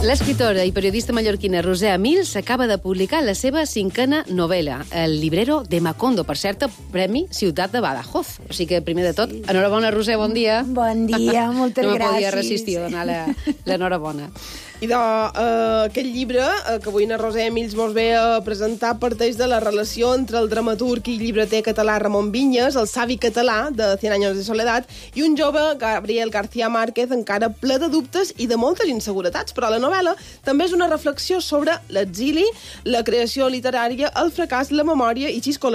L'escriptora i periodista mallorquina Roser Amil s'acaba de publicar la seva 5a novel·la, El librero de Macondo, per cert, Premi Ciutat de Badajoz. O sigui que, primer de tot, enhorabona, Roser, bon dia. Bon dia, moltes gràcies. No me podia resistir a donar l'enhorabona. I aquest llibre, que avui na Roser Amil mos ve a presentar, parteix de la relació entre el dramaturg i llibreter català Ramon Vinyes, el savi català de 100 anys de soledat, i un jove, Gabriel García Márquez, encara ple de dubtes i de moltes inseguretats. Però la novel·la també és una reflexió sobre l'exili, la creació literària, el fracàs, la memòria i xisco